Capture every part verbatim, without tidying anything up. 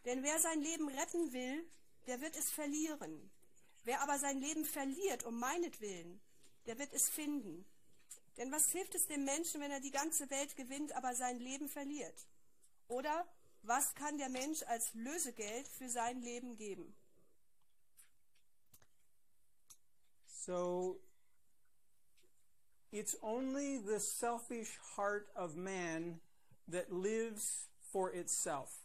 Denn wer sein Leben retten will, der wird es verlieren. Wer aber sein Leben verliert um meinetwillen, der wird es finden. Denn was hilft es dem Menschen, wenn er die ganze Welt gewinnt, aber sein Leben verliert? Oder was kann der Mensch als Lösegeld für sein Leben geben? So, it's only the selfish heart of man that lives for itself.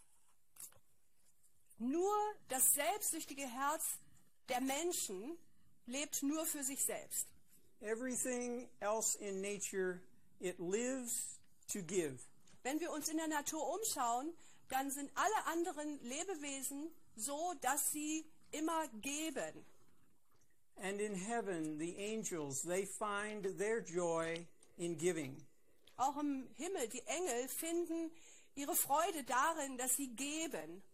Nur das selbstsüchtige Herz der Menschen lebt nur für sich selbst. Everything else in nature, it lives to give. Wenn wir uns in der Natur umschauen, dann sind alle anderen Lebewesen so, dass sie immer geben. And in heaven, the angels, they find their joy in giving. Auch im Himmel, die Engel finden ihre Freude darin, dass sie geben.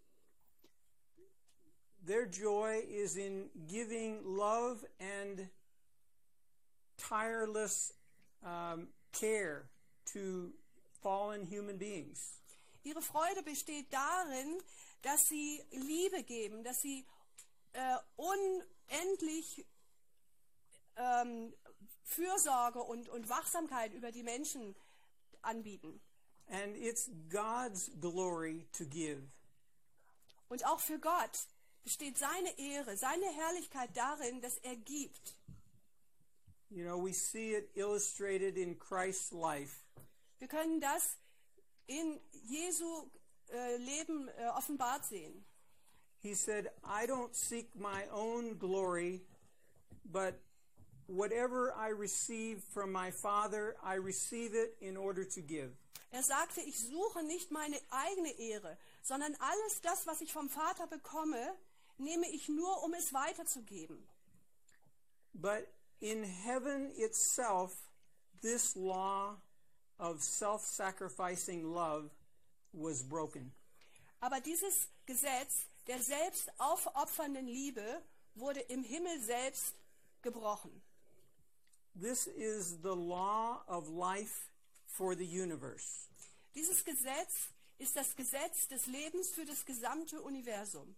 Their joy is in giving love and tireless um, care to fallen human beings. Ihre Freude besteht darin, dass sie Liebe geben, dass sie äh, unendlich ähm, Fürsorge und, und Wachsamkeit über die Menschen anbieten. And it's God's glory to give. Und auch für Gott besteht seine Ehre, seine Herrlichkeit darin, dass er gibt. You know, we see it illustrated in Christ's life. Wir können das in Jesu äh, Leben äh, offenbart sehen. He said, I don't seek my own glory, but whatever I receive from my Father, I receive it in order to give. Er sagte, ich suche nicht meine eigene Ehre, sondern alles das, was ich vom Vater bekomme, nehme ich nur, um es weiterzugeben. But in heaven itself, this law of self-sacrificing love was broken. Aber dieses Gesetz der selbst aufopfernden Liebe wurde im Himmel selbst gebrochen. This is the law of life for the universe. Dieses Gesetz ist das Gesetz des Lebens für das gesamte Universum.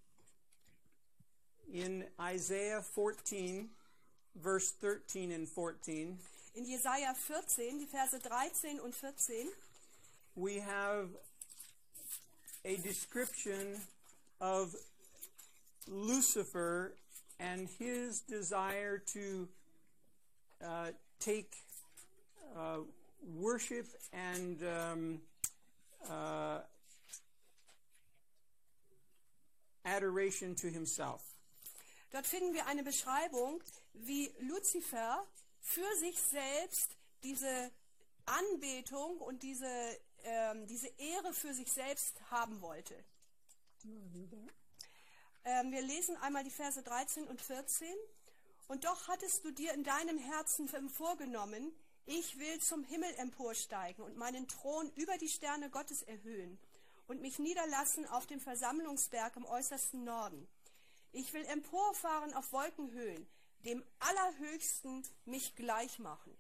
In Isaiah fourteen, verse thirteen and fourteen, in Jesaja vierzehn, die Verse dreizehn und vierzehn, we have a description of Lucifer and his desire to uh, take uh, worship and um, uh, adoration to himself. Dort finden wir eine Beschreibung, wie Luzifer für sich selbst diese Anbetung und diese, ähm, diese Ehre für sich selbst haben wollte. Ähm, wir lesen einmal die Verse dreizehn und vierzehn. Und doch hattest du dir in deinem Herzen vorgenommen, ich will zum Himmel emporsteigen und meinen Thron über die Sterne Gottes erhöhen und mich niederlassen auf dem Versammlungsberg im äußersten Norden. Ich will emporfahren auf Wolkenhöhen, dem Allerhöchsten mich gleich machen.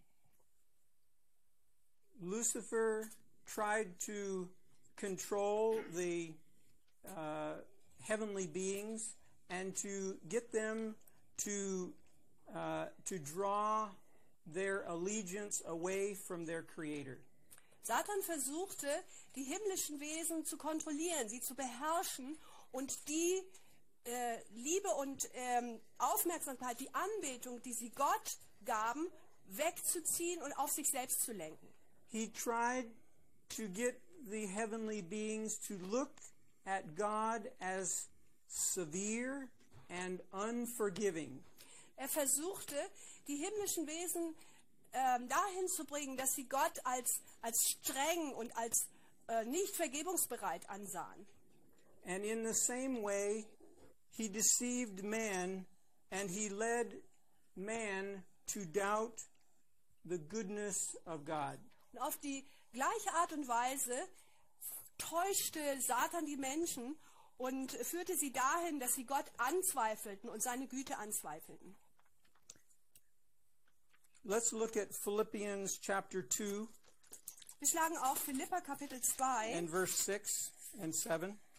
Lucifer tried to control the uh, heavenly beings and to get them to uh, to draw their allegiance away from their Creator. Satan versuchte, die himmlischen Wesen zu kontrollieren, sie zu beherrschen und die äh, Liebe und ähm, Aufmerksamkeit, die Anbetung, die sie Gott gaben, wegzuziehen und auf sich selbst zu lenken. He tried to get the heavenly beings to look at God as severe and unforgiving. Er versuchte, die himmlischen Wesen ähm, dahin zu bringen, dass sie Gott als, als streng und als äh, nicht vergebungsbereit ansahen. And in the same way, he deceived man and he led man to doubt the goodness of God. Und auf die gleiche Art und Weise täuschte Satan die Menschen und führte sie dahin, dass sie Gott anzweifelten und seine Güte anzweifelten. Let's look at Philippians chapter two Wir schlagen auf Philipper Kapitel zwei and verse six and seven.